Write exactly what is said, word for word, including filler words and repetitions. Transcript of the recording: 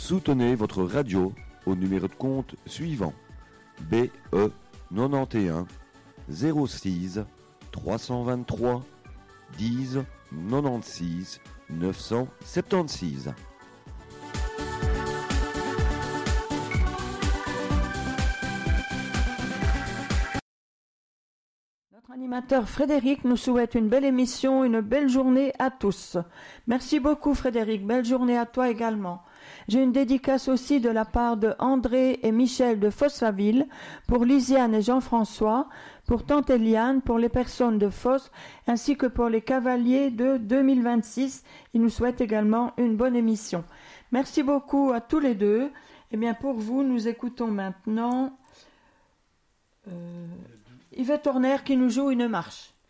Soutenez votre radio au numéro de compte suivant B E quatre-vingt-onze zéro six trois cent vingt-trois dix quatre-vingt-seize neuf cent soixante-seize. Notre animateur Frédéric nous souhaite une belle émission, une belle journée à tous. Merci beaucoup Frédéric, belle journée à toi également. J'ai une dédicace aussi de la part de André et Michel de Fossaville, pour Lisiane et Jean-François, pour Tante Eliane, pour les personnes de Foss, ainsi que pour les cavaliers de deux mille vingt-six. Ils nous souhaitent également une bonne émission. Merci beaucoup à tous les deux. Eh bien pour vous, nous écoutons maintenant... Euh... Yvette Horner qui nous joue une marche.